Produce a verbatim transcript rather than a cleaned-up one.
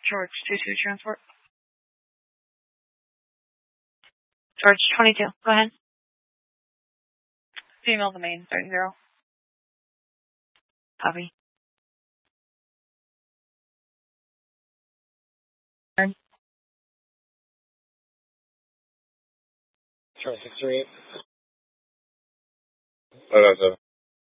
George two two transport. George twenty-two. Go ahead. Female the main thirty zero. Copy. Charlie six three eight. Oh, no, seven.